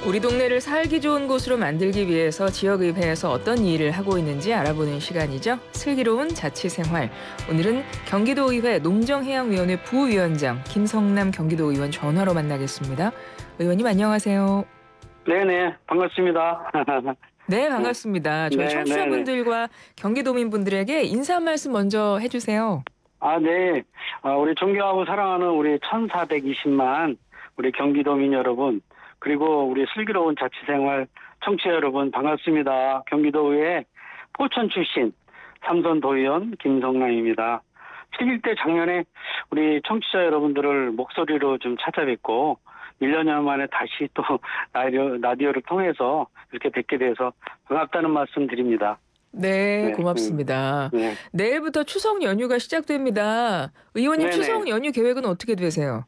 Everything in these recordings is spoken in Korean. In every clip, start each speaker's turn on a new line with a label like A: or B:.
A: 우리 동네를 살기 좋은 곳으로 만들기 위해서 지역의회에서 어떤 일을 하고 있는지 알아보는 시간이죠. 슬기로운 자치생활. 오늘은 경기도의회 농정해양위원회 부위원장 김성남 경기도의원 전화로 만나겠습니다. 의원님 안녕하세요.
B: 네네, 반갑습니다.
A: 네, 반갑습니다. 저희
B: 네네네.
A: 청취자분들과 경기도민분들에게 인사 한 말씀 먼저 해주세요.
B: 네. 우리 존경하고 사랑하는 우리 1420만 우리 경기도민 여러분, 그리고 우리 슬기로운 자치생활 청취자 여러분 반갑습니다. 경기도의회 포천 출신 삼선 도의원 김성남입니다. 7.1대 작년에 우리 청취자 여러분들을 목소리로 좀 찾아뵙고 1년여 만에 다시 또 라디오를 통해서 이렇게 뵙게 돼서 반갑다는 말씀 드립니다.
A: 네,
B: 네,
A: 고맙습니다.
B: 네.
A: 내일부터 추석 연휴가 시작됩니다. 의원님
B: 네네.
A: 추석 연휴 계획은 어떻게 되세요?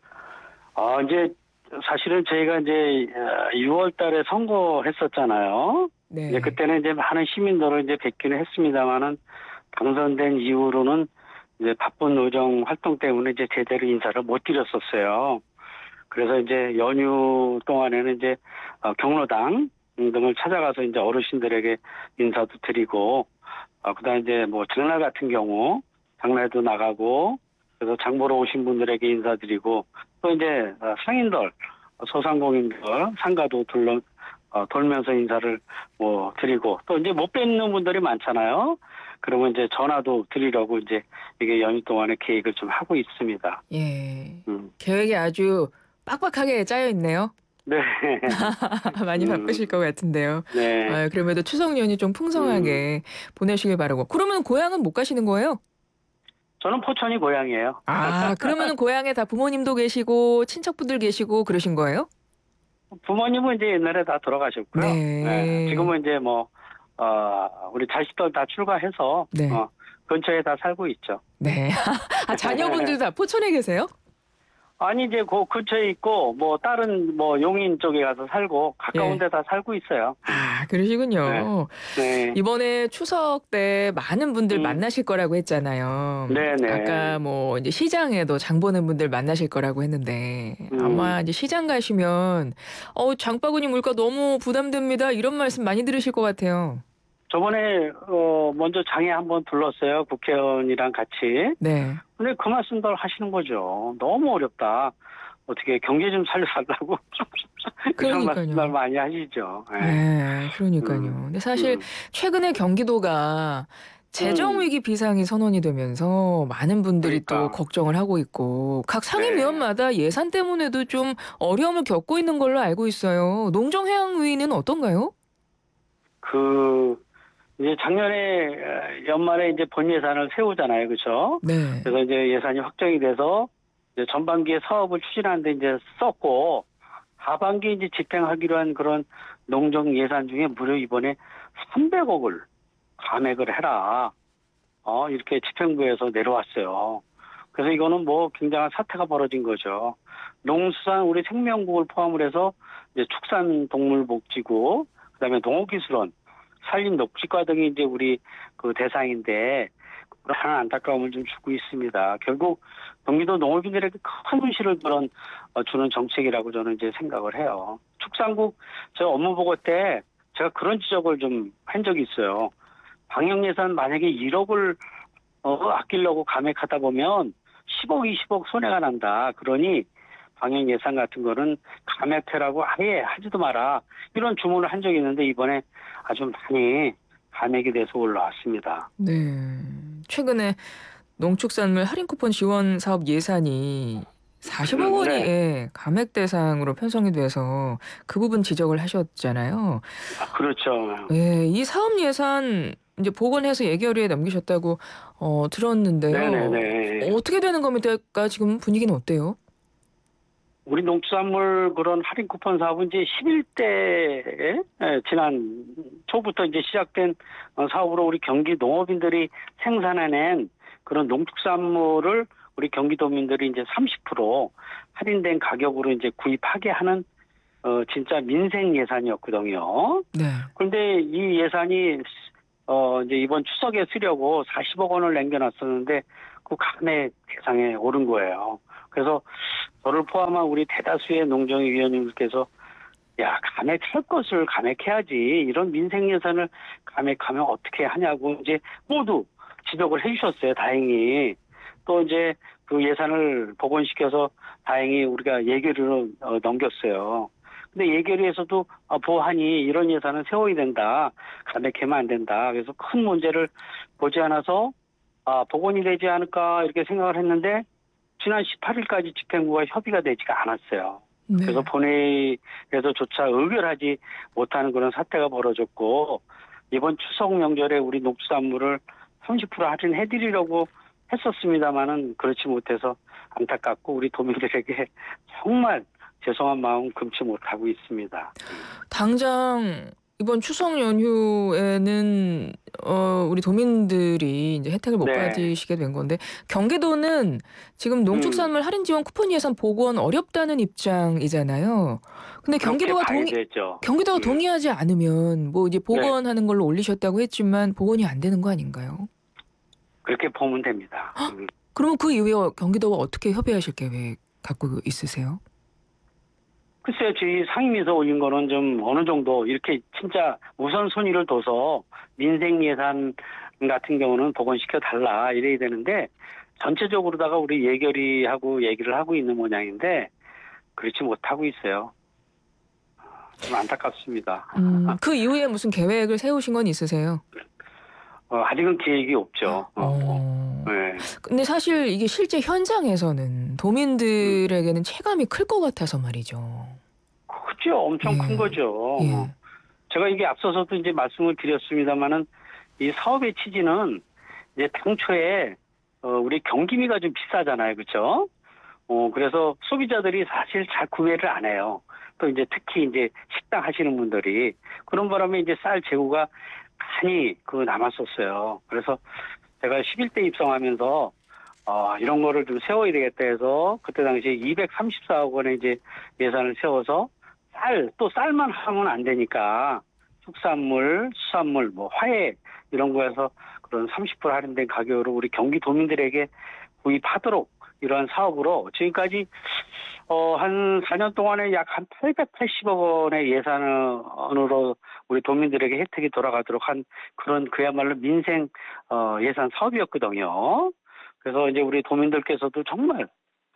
B: 이제 사실은 저희가 이제 6월 달에 선거했었잖아요. 이제
A: 네.
B: 그때는 이제 많은 시민들을 이제 뵙기는 했습니다만은 당선된 이후로는 이제 바쁜 노정 활동 때문에 이제 제대로 인사를 못 드렸었어요. 그래서 이제 연휴 동안에는 이제 경로당 등을 찾아가서 이제 어르신들에게 인사도 드리고, 그다음 이제 뭐 장날 같은 경우 장날도 나가고, 그래서 장 보러 오신 분들에게 인사드리고, 또 이제 상인들, 소상공인들 상가도 돌면서 인사를 뭐 드리고, 또 이제 못 뵙는 분들이 많잖아요. 그러면 이제 전화도 드리려고 이제 이게 연휴 동안에 계획을 좀 하고 있습니다.
A: 예.
B: 음.
A: 계획이 아주 빡빡하게 짜여 있네요.
B: 네.
A: 많이
B: 음.
A: 바쁘실 것 같은데요.
B: 네.
A: 그럼에도 추석 연휴 좀
B: 음.
A: 풍성하게 보내시길 바라고. 그러면 고향은 못 가시는 거예요?
B: 저는 포천이 고향이에요.
A: 그러면은 고향에 다 부모님도 계시고 친척분들 계시고 그러신 거예요?
B: 부모님은 이제 옛날에 다 돌아가셨고요. 네.
A: 네.
B: 지금은 이제 뭐, 우리 자식들 다 출가해서,
A: 네.
B: 근처에 다 살고 있죠.
A: 네. 자녀분들 다 포천에 계세요?
B: 아니, 이제 그 근처에 있고, 뭐, 다른 뭐, 용인 쪽에 가서 살고, 가까운
A: 예.
B: 데 다 살고 있어요. 네.
A: 그러시군요.
B: 네.
A: 이번에 추석 때 많은 분들
B: 음.
A: 만나실 거라고 했잖아요.
B: 네네.
A: 아까 뭐 이제 시장에도 장 보는 분들 만나실 거라고 했는데
B: 음.
A: 아마 이제 시장 가시면 장바구니 물가 너무 부담됩니다. 이런 말씀 많이 들으실 것 같아요.
B: 저번에, 먼저 장에 한번 둘렀어요. 국회의원이랑 같이.
A: 네.
B: 근데 그 말씀들 하시는 거죠. 너무 어렵다. 어떻게 경제 좀 살려달라고 이런 말씀들
A: 그러니까요.
B: 많이 하시죠. 예.
A: 네, 그러니까요.
B: 음,
A: 근데 사실
B: 음,
A: 최근에 경기도가 재정
B: 음.
A: 위기 비상이 선언이 되면서 많은 분들이 또
B: 그러니까
A: 걱정을 하고 있고 각
B: 네.
A: 상임위원마다 예산 때문에도 좀 어려움을 겪고 있는 걸로 알고 있어요. 농정해양위는 어떤가요?
B: 그 이제 작년에 연말에 이제 본 예산을 세우잖아요, 그렇죠?
A: 네.
B: 그래서 이제 예산이 확정이 돼서 이제 전반기에 사업을 추진하는데 이제 썼고 하반기에 이제 집행하기로 한 그런 농정 예산 중에 무려 이번에 300억을 감액을 해라. 이렇게 집행부에서 내려왔어요. 그래서 이거는 뭐 굉장한 사태가 벌어진 거죠. 농수산 우리 생명국을 포함을 해서 이제 축산동물복지구, 그다음에 농업기술원, 산림녹지과 등이 이제 우리 그 대상인데 그런 안타까움을 좀 주고 있습니다. 결국 경기도 농업인들에게 큰 손실을 주는 정책이라고 저는 이제 생각을 해요. 축산국 저 업무 보고 때 제가 그런 지적을 좀 한 적이 있어요. 방역 예산 만약에 1억을 아끼려고 감액하다 보면 10억, 20억 손해가 난다. 그러니 방역 예산 같은 거는 감액해라고 아예 하지도 마라. 이런 주문을 한 적이 있는데 이번에 아주 많이 감액이 돼서 올라왔습니다.
A: 네. 최근에 농축산물 할인 쿠폰 지원 사업 예산이 40억 원이
B: 네,
A: 감액 대상으로 편성이 돼서 그 부분 지적을 하셨잖아요.
B: 그렇죠.
A: 예, 이 사업 예산 이제 복원해서 예결위에 넘기셨다고 들었는데요.
B: 네네네.
A: 어떻게 되는 겁니까? 지금 분위기는 어때요?
B: 우리 농수산물 그런 할인 쿠폰 사업은 이제 11대 지난 초부터 이제 시작된 사업으로 우리 경기 농업인들이 생산해낸 그런 농축산물을 우리 경기도민들이 이제 30% 할인된 가격으로 이제 구입하게 하는 진짜 민생 예산이었거든요.
A: 네.
B: 그런데 이 예산이 이제 이번 추석에 쓰려고 40억 원을 남겨놨었는데 그 감액 대상에 오른 거예요. 그래서 저를 포함한 우리 대다수의 농정위원님들께서 야, 감액할 것을 감액해야지. 이런 민생 예산을 감액하면 어떻게 하냐고 이제 모두 지적을 해주셨어요. 다행히. 또 이제 그 예산을 복원시켜서 다행히 우리가 예결위로 넘겼어요. 근데 예결위에서도 보안이 이런 예산은 세워야 된다. 감액하면 안 된다. 그래서 큰 문제를 보지 않아서 복원이 되지 않을까 이렇게 생각을 했는데 지난 18일까지 집행부가 협의가 되지가 않았어요. 그래서
A: 네.
B: 본회의에서조차 의결하지 못하는 그런 사태가 벌어졌고 이번 추석 명절에 우리 농수산물을 30% 할인해드리려고 했었습니다마는 그렇지 못해서 안타깝고 우리 도민들에게 정말 죄송한 마음 금치 못하고 있습니다.
A: 당장 이번 추석 연휴에는 우리 도민들이 이제 혜택을 못
B: 네.
A: 받으시게 된 건데 경기도는 지금
B: 음,
A: 농축산물 할인 지원 쿠폰 예산 복원 어렵다는 입장이잖아요. 근데
B: 그렇게 봐야 되죠.
A: 경기도가 동의하지 않으면 뭐 이제
B: 네.
A: 복원하는 걸로 올리셨다고 했지만 복원이 안 되는 거 아닌가요?
B: 그렇게 보면 됩니다.
A: 그러면 그 이후에 경기도와 어떻게 협의하실 계획 갖고 있으세요?
B: 글쎄요, 저희 상임위에서 올린 거는 좀 어느 정도 이렇게 진짜 우선순위를 둬서 민생 예산 같은 경우는 복원시켜 달라 이래야 되는데 전체적으로다가 우리 예결위하고 얘기를 하고 있는 모양인데 그렇지 못하고 있어요. 좀 안타깝습니다.
A: 그 이후에 무슨 계획을 세우신 건 있으세요?
B: 아직은 계획이 없죠. 네.
A: 근데 사실 이게 실제 현장에서는
B: 음.
A: 도민들에게는 체감이 클 것 같아서 말이죠.
B: 그죠. 엄청 큰
A: 예,
B: 거죠.
A: 예.
B: 제가 이게 앞서서도 이제 말씀을 드렸습니다마는 이 사업의 취지는 이제 당초에 우리 경기미가 좀 비싸잖아요, 그렇죠? 그래서 소비자들이 사실 잘 구매를 안 해요. 또 이제 특히 이제 식당 하시는 분들이 그런 바람에 이제 쌀 재고가 많이 남았었어요. 그래서 제가 11대 입성하면서 이런 거를 좀 세워야 되겠다 해서 그때 당시에 234억 원의 이제 예산을 세워서 또 쌀만 하면 안 되니까 축산물, 수산물, 뭐 화해 이런 거에서 그런 30% 할인된 가격으로 우리 경기도민들에게 구입하도록 이러한 사업으로 지금까지 한 4년 동안에 약 한 880억 원의 예산으로 우리 도민들에게 혜택이 돌아가도록 한 그런 그야말로 민생 예산 사업이었거든요. 그래서 이제 우리 도민들께서도 정말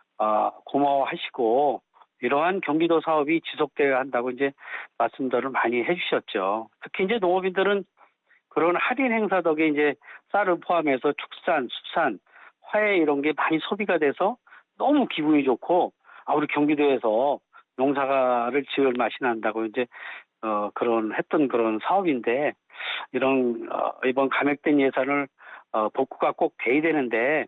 B: 고마워하시고 이러한 경기도 사업이 지속돼야 한다고 이제 말씀들을 많이 해주셨죠. 특히 이제 농업인들은 그런 할인 행사 덕에 이제 쌀을 포함해서 축산, 수산, 화해 이런 게 많이 소비가 돼서 너무 기분이 좋고 우리 경기도에서 농사를 지을 맛이 난다고 이제 했던 그런 사업인데 이런 이번 감액된 예산을 복구가 꼭 돼야 되는데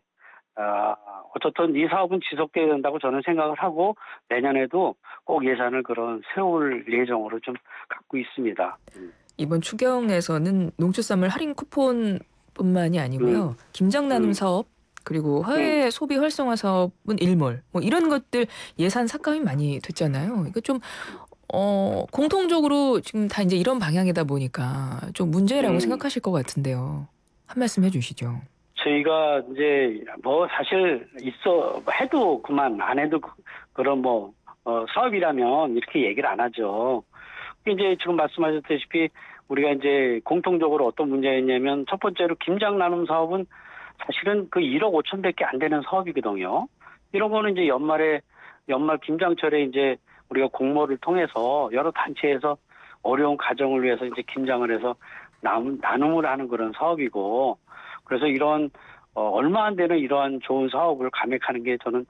B: 어쨌든 이 사업은 지속돼야 된다고 저는 생각을 하고 내년에도 꼭 예산을 그런 세울 예정으로 좀 갖고 있습니다.
A: 이번 추경에서는 농축산물 할인 쿠폰뿐만이
B: 음,
A: 아니고요. 김장 나눔
B: 음,
A: 사업 그리고
B: 음,
A: 해외 소비 활성화 사업은 일몰 뭐 이런 것들 예산 삭감이 많이 됐잖아요. 이거 좀 공통적으로 지금 다 이제 이런 방향이다 보니까 좀 문제라고
B: 음.
A: 생각하실 것 같은데요. 한 말씀 해주시죠.
B: 저희가 이제 뭐 사실 해도 그만 안 해도 그런 사업이라면 이렇게 얘기를 안 하죠. 이제 지금 말씀하셨다시피 우리가 이제 공통적으로 어떤 문제였냐면 첫 번째로 김장 나눔 사업은 사실은 그 1억 5천밖에 안 되는 사업이거든요. 이런 거는 이제 연말 김장철에 이제 우리가 공모를 통해서 여러 단체에서 어려운 가정을 위해서 이제 김장을 해서 나눔을 하는 그런 사업이고 그래서 이런 얼마 안 되는 이러한 좋은 사업을 감액하는 게 저는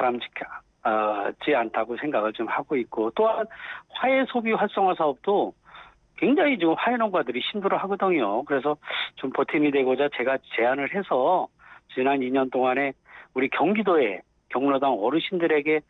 B: 바람직하지 않다고 생각을 좀 하고 있고 또한 화해 소비 활성화 사업도 굉장히 지금 화해 농가들이 힘들어 하거든요. 그래서 좀 보탬이 되고자 제가 제안을 해서 지난 2년 동안에 우리 경기도에 경로당 어르신들에게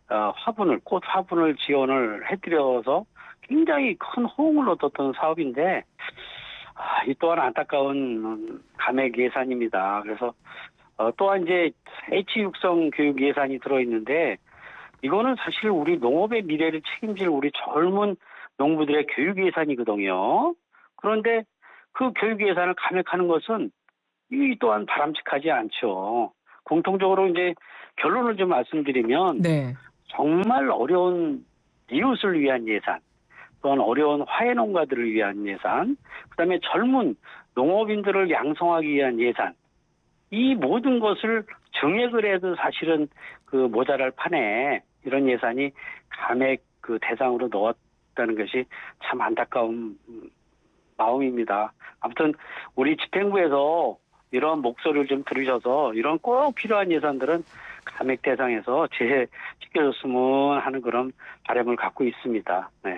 B: 꽃 화분을 지원을 해드려서 굉장히 큰 호응을 얻었던 사업인데 이 또한 안타까운 감액 예산입니다. 그래서 또한 이제 H 육성 교육 예산이 들어있는데 이거는 사실 우리 농업의 미래를 책임질 우리 젊은 농부들의 교육 예산이거든요. 그런데 그 교육 예산을 감액하는 것은 이 또한 바람직하지 않죠. 공통적으로 이제 결론을 좀 말씀드리면
A: 네.
B: 정말 어려운 이웃을 위한 예산. 또한 어려운 화훼 농가들을 위한 예산, 그다음에 젊은 농업인들을 양성하기 위한 예산, 이 모든 것을 증액을 해도 사실은 그 모자랄 판에 이런 예산이 감액 그 대상으로 넣었다는 것이 참 안타까운 마음입니다. 아무튼 우리 집행부에서 이런 목소리를 좀 들으셔서 이런 꼭 필요한 예산들은 감액 대상에서 제시켜줬으면 하는 그런 바람을 갖고 있습니다. 네.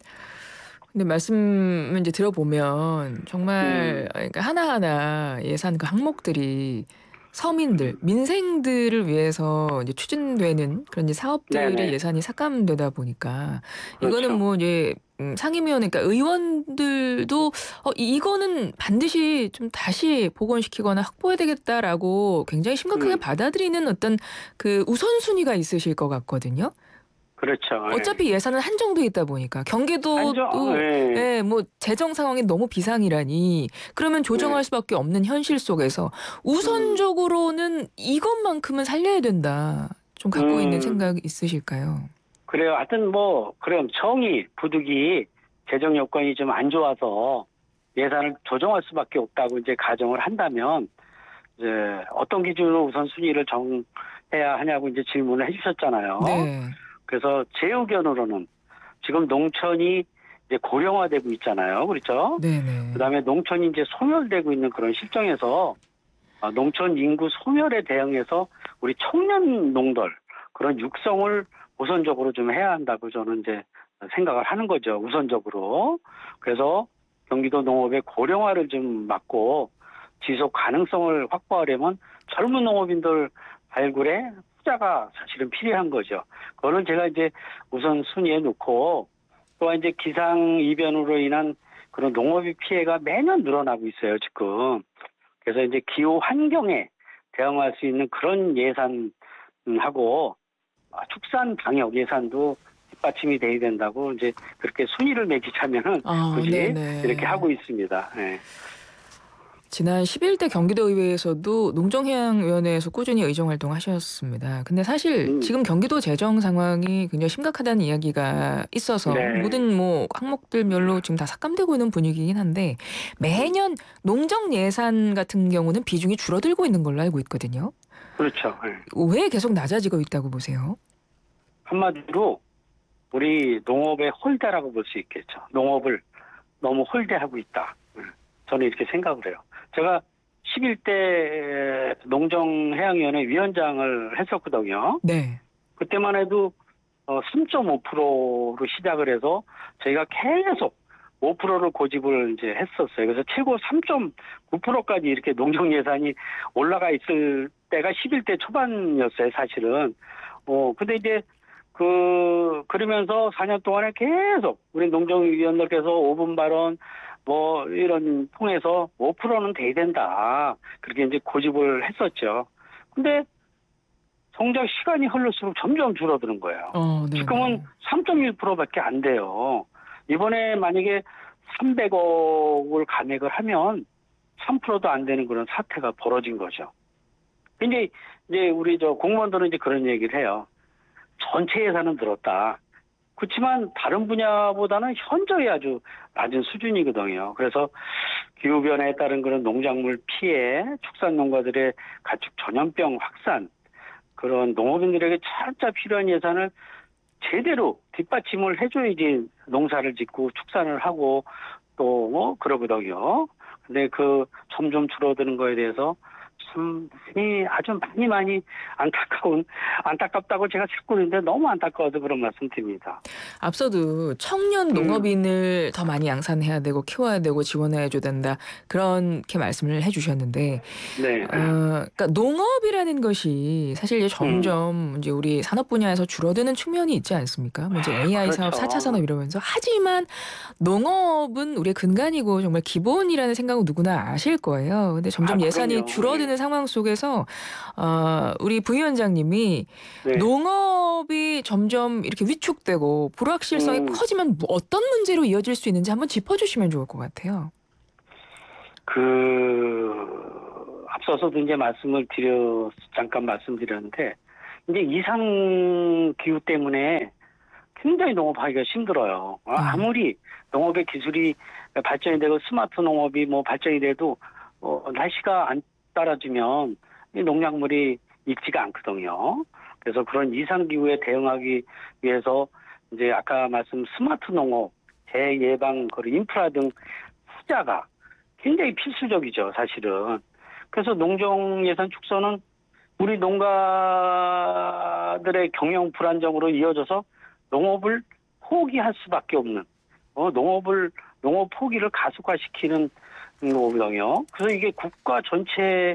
A: 근데 말씀 이제 들어보면
B: 음,
A: 정말 그러니까 하나하나 예산 그 항목들이 서민들, 민생들을 위해서 이제 추진되는 그런 이제 사업들의
B: 네네.
A: 예산이 삭감되다 보니까 이거는
B: 그렇죠.
A: 뭐 이제 상임위원 그러니까 의원들도 이거는 반드시 좀 다시 복원시키거나 확보해야 되겠다라고 굉장히 심각하게
B: 음,
A: 받아들이는 어떤 그 우선순위가 있으실 것 같거든요.
B: 그렇죠. 예.
A: 어차피 예산은 한정돼 있다 보니까 경기도도
B: 예.
A: 예, 뭐 재정 상황이 너무 비상이라니 그러면 조정할
B: 네.
A: 수밖에 없는 현실 속에서
B: 음,
A: 우선적으로는 이것만큼은 살려야 된다. 좀 갖고 있는
B: 음,
A: 생각 있으실까요?
B: 그래요. 하여튼 뭐, 그럼 정의, 부득이 재정 여건이 좀 안 좋아서 예산을 조정할 수밖에 없다고 이제 가정을 한다면, 이제 어떤 기준으로 우선순위를 정해야 하냐고 이제 질문을 해주셨잖아요.
A: 네.
B: 그래서 제 의견으로는 지금 농촌이 이제 고령화되고 있잖아요. 그렇죠?
A: 네네.
B: 그다음에 농촌이 이제 소멸되고 있는 그런 실정에서 농촌 인구 소멸에 대응해서 우리 청년 농들 그런 육성을 우선적으로 좀 해야 한다고 저는 이제 생각을 하는 거죠. 우선적으로. 그래서 경기도 농업의 고령화를 좀 막고 지속 가능성을 확보하려면 젊은 농업인들 발굴에 투자가 사실은 필요한 거죠. 그거는 제가 이제 우선 순위에 놓고 또한 이제 기상 이변으로 인한 그런 농업의 피해가 매년 늘어나고 있어요, 지금. 그래서 이제 기후 환경에 대응할 수 있는 그런 예산하고 축산 방역 예산도 뒷받침이 돼야 된다고 이제 그렇게 순위를 매기자면은
A: 아,
B: 굳이 이렇게
A: 네네.
B: 하고 있습니다. 네.
A: 지난 11대 경기도의회에서도 농정해양위원회에서 꾸준히 의정활동하셨습니다. 근데 사실
B: 음,
A: 지금 경기도 재정 상황이 굉장히 심각하다는 이야기가 있어서
B: 네.
A: 모든 뭐 항목들별로 지금 다 삭감되고 있는 분위기이긴 한데
B: 음,
A: 매년 농정 예산 같은 경우는 비중이 줄어들고 있는 걸로 알고 있거든요.
B: 그렇죠. 네.
A: 왜 계속 낮아지고 있다고 보세요?
B: 한마디로 우리 농업의 홀대라고 볼 수 있겠죠. 농업을 너무 홀대하고 있다. 저는 이렇게 생각을 해요. 제가 11대 농정해양위원회 위원장을 했었거든요.
A: 네.
B: 그때만 해도 3.5%로 시작을 해서 저희가 계속 5%를 고집을 이제 했었어요. 그래서 최고 3.9%까지 이렇게 농정 예산이 올라가 있을 때가 11대 초반이었어요, 사실은. 근데 이제 그러면서 4년 동안에 계속 우리 농정위원들께서 5분 발언 뭐 이런 통해서 5%는 돼야 된다. 그렇게 이제 고집을 했었죠. 근데 정작 시간이 흐를수록 점점 줄어드는 거예요. 지금은
A: 네네.
B: 3.1%밖에 안 돼요. 이번에 만약에 300억을 감액을 하면 3%도 안 되는 그런 사태가 벌어진 거죠. 근데 이제 우리 저 공무원들은 이제 그런 얘기를 해요. 전체 예산은 늘었다. 그렇지만 다른 분야보다는 현저히 아주 낮은 수준이거든요. 그래서 기후변화에 따른 그런 농작물 피해, 축산 농가들의 가축 전염병 확산, 그런 농업인들에게 진짜 필요한 예산을 제대로 뒷받침을 해줘야지 농사를 짓고 축산을 하고 또 뭐 그러거든요. 근데 그 점점 줄어드는 거에 대해서 참 아주 많이 안타깝다고 제가 듣고 있는데 너무 안타까워서 그런 말씀 드립니다.
A: 앞서도 청년
B: 음,
A: 농업인을 더 많이 양산해야 되고 키워야 되고 지원해 줘야 된다. 그렇게 말씀을 해 주셨는데
B: 네,
A: 그러니까 농업이라는 것이 사실 이제
B: 음,
A: 점점 이제 우리 산업 분야에서 줄어드는 측면이 있지 않습니까? 뭐 이제 AI 사업, 4차 산업
B: 그렇죠.
A: 이러면서 하지만 농업은 우리의 근간이고 정말 기본이라는 생각은 누구나 아실 거예요. 근데 점점 예산이
B: 그럼요. 예.
A: 줄어드는 상황 속에서 우리 부위원장님이
B: 네,
A: 농업이 점점 이렇게 위축되고 불확실성이
B: 음,
A: 커지면 뭐 어떤 문제로 이어질 수 있는지 한번 짚어주시면 좋을 것 같아요.
B: 앞서서도 이제 잠깐 말씀드렸는데, 이제 이상 기후 때문에 굉장히 농업하기가 힘들어요. 아무리 농업의 기술이 발전이 되고 스마트 농업이 뭐 발전이 돼도 날씨가 안 따라주면 이 농작물이 익지가 않거든요. 그래서 그런 이상 기후에 대응하기 위해서 이제 아까 말씀 스마트 농업, 재예방, 그리고 인프라 등 투자가 굉장히 필수적이죠, 사실은. 그래서 농정 예산 축소는 우리 농가들의 경영 불안정으로 이어져서 농업을 포기할 수밖에 없는, 농업 포기를 가속화시키는 거거든요. 그래서 이게 국가 전체의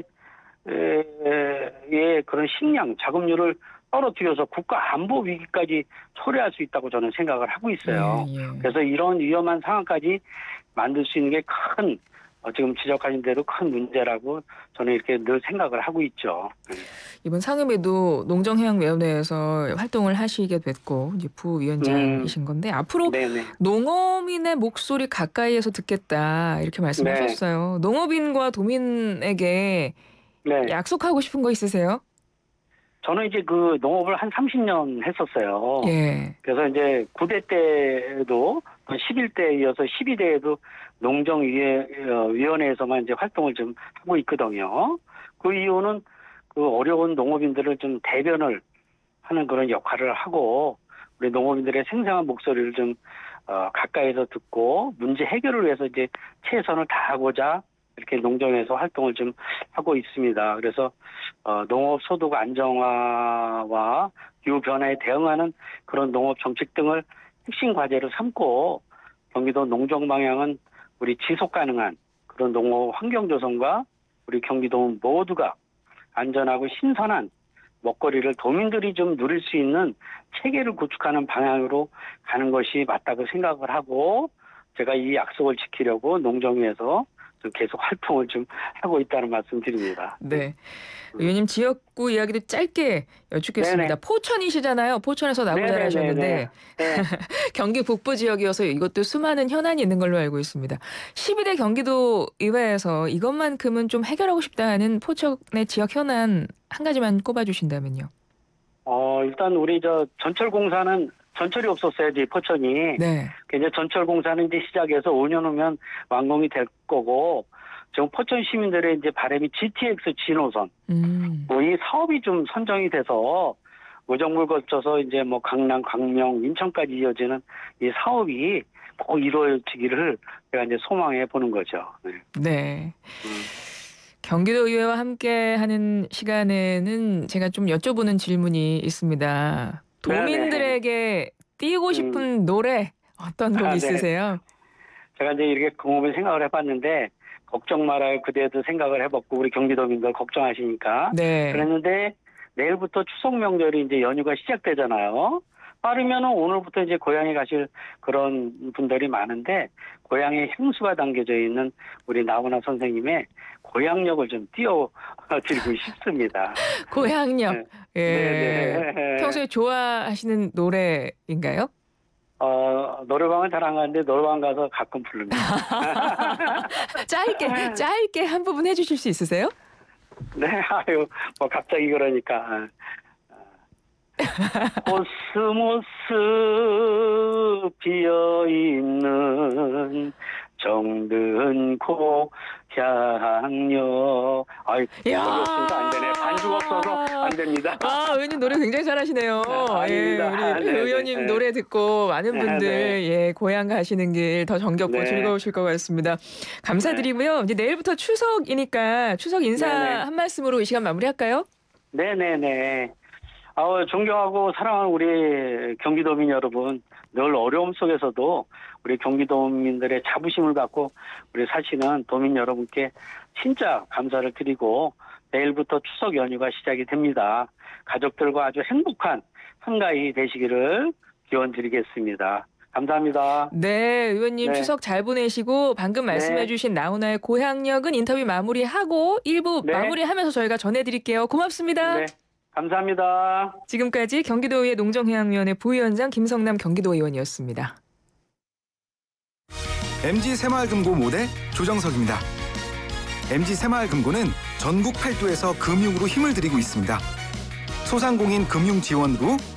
B: 그런 식량, 자급률을 떨어뜨려서 국가 안보 위기까지 초래할 수 있다고 저는 생각을 하고 있어요.
A: 예.
B: 그래서 이런 위험한 상황까지 만들 수 있는 게 지금 지적하신 대로 큰 문제라고 저는 이렇게 늘 생각을 하고 있죠.
A: 이번 상임위도 농정해양위원회에서 활동을 하시게 됐고 이제 부위원장이신 건데 앞으로
B: 네네.
A: 농어민의 목소리 가까이에서 듣겠다 이렇게 말씀하셨어요. 농업인과 도민에게
B: 네.
A: 약속하고 싶은 거 있으세요?
B: 저는 이제 그 농업을 한 30년 했었어요.
A: 예.
B: 그래서 이제 9대 때도 11대에 이어서 12대에도 농정위원회에서만 이제 활동을 좀 하고 있거든요. 그 이유는 그 어려운 농업인들을 좀 대변을 하는 그런 역할을 하고 우리 농업인들의 생생한 목소리를 좀 가까이서 듣고 문제 해결을 위해서 이제 최선을 다하고자 이렇게 농정에서 활동을 좀 하고 있습니다. 그래서 농업 소득 안정화와 기후 변화에 대응하는 그런 농업 정책 등을 핵심 과제로 삼고 경기도 농정 방향은 우리 지속 가능한 그런 농업 환경 조성과 우리 경기도 모두가 안전하고 신선한 먹거리를 도민들이 좀 누릴 수 있는 체계를 구축하는 방향으로 가는 것이 맞다고 생각을 하고 제가 이 약속을 지키려고 농정위에서 좀 계속 활동을 좀 하고 있다는 말씀드립니다.
A: 네. 의원님 지역구 이야기도 짧게 여쭙겠습니다.
B: 네네.
A: 포천이시잖아요. 포천에서 나고
B: 네네네네.
A: 자라셨는데
B: 네.
A: 경기 북부 지역이어서 이것도 수많은 현안이 있는 걸로 알고 있습니다. 12대 경기도 의회에서 이것만큼은 좀 해결하고 싶다는 포천의 지역 현안 한 가지만 꼽아주신다면요.
B: 일단 우리 전철공사는 전철이 없었어요, 이제 포천이.
A: 네.
B: 이제 전철공사는 이제 시작해서 5년 후면 완공이 될 거고, 지금 포천 시민들의 이제 바람이 GTX 진호선, 이 사업이 좀 선정이 돼서 의정부를 거쳐서 이제 뭐 강남, 광명, 인천까지 이어지는 이 사업이 꼭 이루어지기를 제가 이제 소망해 보는 거죠. 네.
A: 네. 경기도 의회와 함께하는 시간에는 제가 좀 여쭤보는 질문이 있습니다. 도민들에게 띄우고 싶은 노래 어떤 곡
B: 네.
A: 있으세요?
B: 제가 이제 이렇게 곰곰이 생각을 해봤는데 걱정 말아요 그대도 생각을 해봤고 우리 경기도민들 걱정하시니까
A: 네.
B: 그랬는데 내일부터 추석 명절이 이제 연휴가 시작되잖아요. 빠르면은 오늘부터 이제 고향에 가실 그런 분들이 많은데 고향에 향수가 담겨져 있는 우리 나훈아 선생님의 고향역을 좀 띄워드리고 싶습니다.
A: 고향역.
B: 네.
A: 예.
B: 네.
A: 평소에 좋아하시는 노래인가요?
B: 노래방은 잘 안 가는데 노래방 가서 가끔 부릅니다.
A: 짧게 한 부분 해주실 수 있으세요?
B: 네, 뭐 갑자기 그러니까. 코스모스 피어있는 정든 고향역. 어렵습니다. 안 되네. 반주가 없어서 안 됩니다.
A: 와, 의원님 노래 굉장히 잘하시네요.
B: 아닙니다.
A: 우리
B: 네,
A: 의원님
B: 네.
A: 노래 듣고 많은 분들
B: 네.
A: 고향 가시는 길 더 정겹고
B: 네.
A: 즐거우실 것 같습니다. 감사드리고요. 이제 내일부터 추석이니까 추석 인사
B: 네네.
A: 한 말씀으로 이 시간 마무리할까요?
B: 네네네. 존경하고 사랑하는 우리 경기도민 여러분, 늘 어려움 속에서도 우리 경기도민들의 자부심을 갖고 우리 사시는 도민 여러분께 진짜 감사를 드리고 내일부터 추석 연휴가 시작이 됩니다. 가족들과 아주 행복한 한가위 되시기를 기원 드리겠습니다. 감사합니다.
A: 네, 의원님
B: 네.
A: 추석 잘 보내시고 방금 말씀해주신 나훈아의 고향역은 인터뷰 마무리하고 1부
B: 네.
A: 마무리하면서 저희가 전해드릴게요. 고맙습니다.
B: 네. 감사합니다.
A: 지금까지 경기도의회 농정해양위원회 부위원장 김성남 경기도의원이었습니다.
C: MG 새마을금고 모대 조정석입니다. MG 새마을금고는 전국 8도에서 금융으로 힘을 들이고 있습니다. 소상공인 금융 지원으로